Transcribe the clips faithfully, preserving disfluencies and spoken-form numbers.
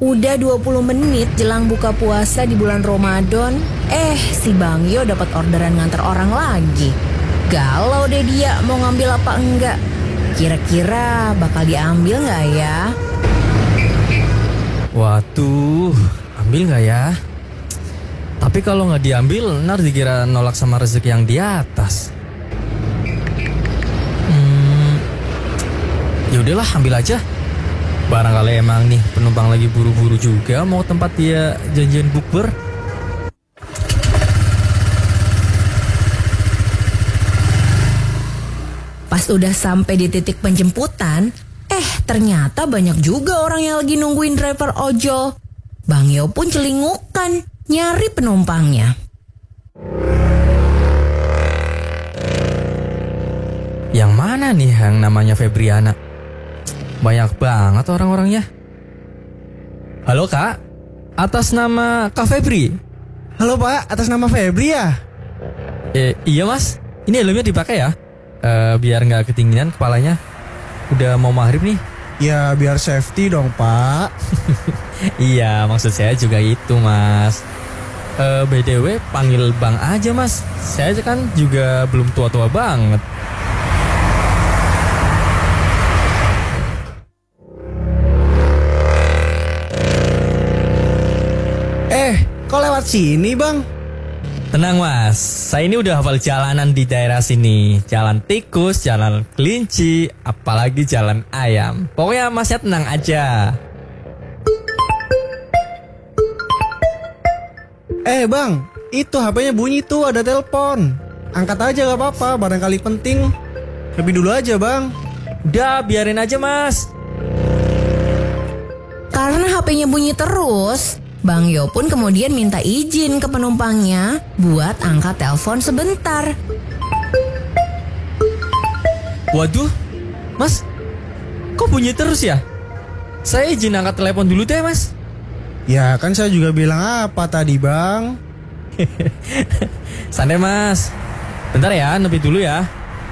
Udah dua puluh menit jelang buka puasa di bulan Ramadan, eh si Bang Yo dapat orderan nganter orang lagi. Galau deh dia mau ngambil apa enggak. Kira-kira bakal diambil nggak ya? Waduh, ambil nggak ya? Tapi kalau nggak diambil, ntar dikira nolak sama rezeki yang di atas. Hmm, yaudahlah ambil aja. Barangkali emang nih penumpang lagi buru-buru juga mau tempat dia janjian bukber. Pas udah sampai di titik penjemputan, eh ternyata banyak juga orang yang lagi nungguin driver ojol. Bang Yo pun celingukan nyari penumpangnya. Yang mana nih yang namanya Febriana? Banyak banget orang-orangnya. Halo Kak, atas nama Kak Febri. Halo Pak, atas nama Febri ya? Eh, iya Mas, ini helmnya dipakai ya? Eh, biar nggak ketinggian kepalanya. Udah mau maghrib nih. Ya biar safety dong Pak. Iya, maksud saya juga itu Mas. Eh, B T W panggil Bang aja Mas. Saya kan juga belum tua-tua banget. Eh, kok lewat sini Bang? Tenang Mas, saya ini udah hafal jalanan di daerah sini. Jalan tikus, jalan kelinci, apalagi jalan ayam. Pokoknya Masnya tenang aja. Eh Bang, itu H P-nya bunyi tuh, ada telepon. Angkat aja gak apa-apa, barangkali penting. Lebih dulu aja Bang. Udah, biarin aja Mas. Karena H P-nya bunyi terus, Bang Yo pun kemudian minta izin ke penumpangnya buat angkat telepon sebentar. Waduh, Mas, kok bunyi terus ya? Saya izin angkat telepon dulu deh Mas. Ya kan saya juga bilang apa tadi Bang? Santai Mas. Bentar ya, nepi dulu ya.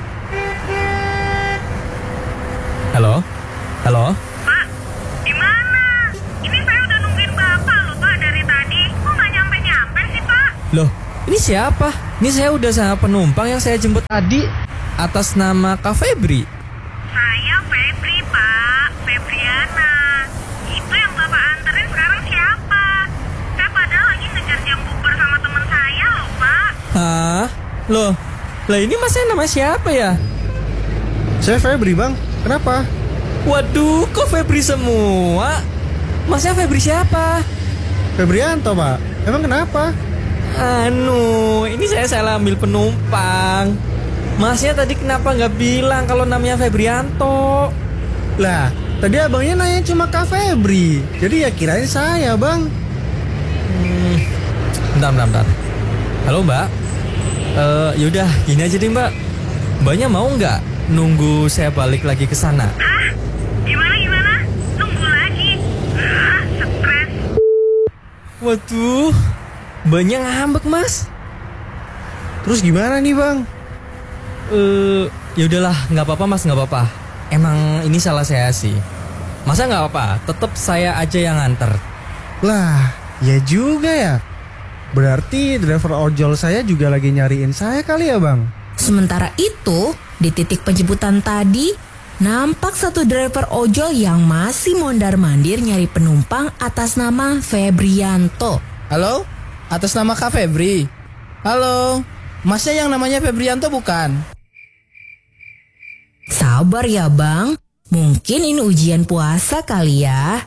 Halo? Halo? Pak, di mana? Ini saya udah nungguin Bapak loh Pak dari tadi. Kok nggak nyampe-nyampe sih Pak? Loh, ini siapa? Ini saya udah sama penumpang yang saya jemput tadi atas nama Kak Febri. Saya Febri Pak, Febriana. Itu yang Bapak anterin sekarang siapa? Saya padahal lagi ngejar jam bukber sama teman saya loh Pak. Hah? Loh, lah ini masnya nama siapa ya? Saya Febri Bang, kenapa? Waduh, kok Febri semua? Masnya Febri siapa? Febrianto Pak, emang kenapa? Anu, ini saya salah ambil penumpang. Masnya tadi kenapa nggak bilang kalau namanya Febrianto? Lah, tadi abangnya nanya cuma Kak Febri. Jadi ya kirain saya Bang. Hmm, bentar, bentar, bentar. Halo Mbak. Eh, yaudah, gini aja deh Mbak. Mbaknya mau nggak nunggu saya balik lagi ke sana? Hah? Gimana gimana? Nunggu lagi? Ah, stres. Waduh, Mbaknya ngambek Mas. Terus gimana nih Bang? Eh, ya udahlah, nggak apa-apa Mas, nggak apa-apa. Emang ini salah saya sih. Masa nggak apa-apa? Tetap saya aja yang nganter. Lah, ya juga ya. Berarti driver ojol saya juga lagi nyariin saya kali ya Bang? Sementara itu, di titik penjemputan tadi, nampak satu driver ojol yang masih mondar-mandir nyari penumpang atas nama Febrianto. Halo? Atas nama Kak Febri? Halo? Masnya yang namanya Febrianto bukan? Sabar ya Bang, mungkin ini ujian puasa kali ya.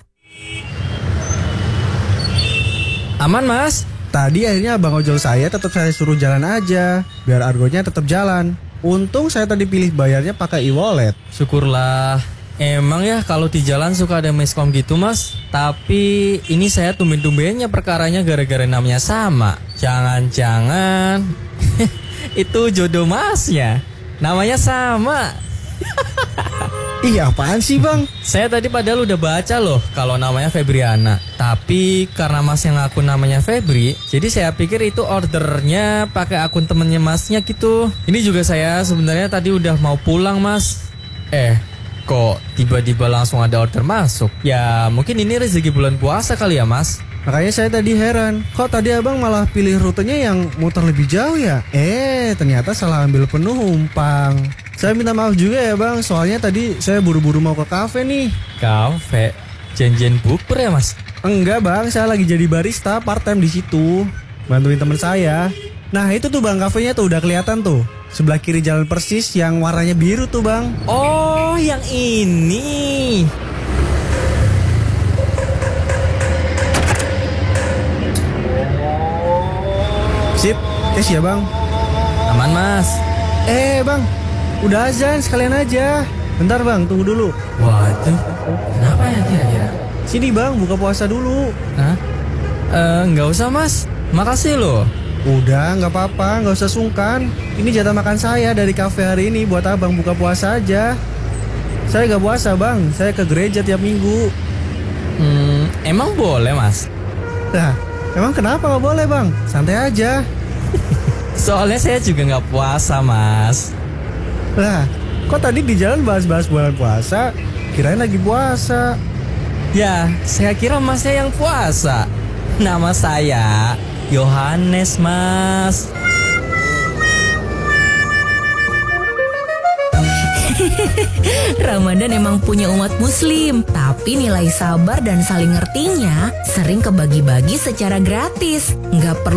Aman Mas? Tadi akhirnya abang ojol saya tetap saya suruh jalan aja, biar argonya tetap jalan. Untung saya tadi pilih bayarnya pakai e-wallet. Syukurlah. Emang ya kalau di jalan suka ada miskom gitu Mas. Tapi ini saya tumben-tumbennya perkaranya gara-gara namanya sama. Jangan-jangan itu jodoh Masnya. Namanya sama. Ih, apaan sih Bang? Saya tadi padahal udah baca loh kalau namanya Febriana. Tapi karena Mas yang ngaku namanya Febri, jadi saya pikir itu ordernya pakai akun temennya Masnya gitu. Ini juga saya sebenarnya tadi udah mau pulang Mas. Eh, Kok tiba-tiba langsung ada order masuk? Ya mungkin ini rezeki bulan puasa kali ya mas. Makanya saya tadi heran, kok tadi abang malah pilih rutenya yang muter lebih jauh ya? Eh, ternyata salah ambil penumpang. Saya minta maaf juga ya bang, soalnya tadi saya buru-buru mau ke kafe nih. Kafe? Janjian bukber ya mas? Enggak bang, saya lagi jadi barista part time di situ, bantuin teman saya. Nah itu tuh bang, kafenya tuh udah kelihatan tuh, sebelah kiri jalan persis yang warnanya biru tuh bang. Oh yang ini. Sip, tes ya bang. Aman mas. Eh bang, udah azan sekalian aja. Bentar bang, tunggu dulu. Waduh, kenapa ya kira-kira? Sini bang, buka puasa dulu. Hah? Eh, nggak usah mas, makasih loh. Udah, nggak apa-apa, nggak usah sungkan. Ini jatah makan saya dari kafe hari ini buat abang buka puasa aja. Saya nggak puasa bang, saya ke gereja tiap minggu. Hmm, emang boleh mas? Nah, emang kenapa nggak boleh bang? Santai aja. Soalnya saya juga nggak puasa mas. Lah, kok tadi di jalan bahas-bahas bulan puasa? Kirain lagi puasa. Ya, saya kira masnya yang puasa. Nama saya Yohanes mas. Ramadan emang punya umat muslim, tapi nilai sabar dan saling ngertinya sering kebagi-bagi secara gratis. Nggak perlu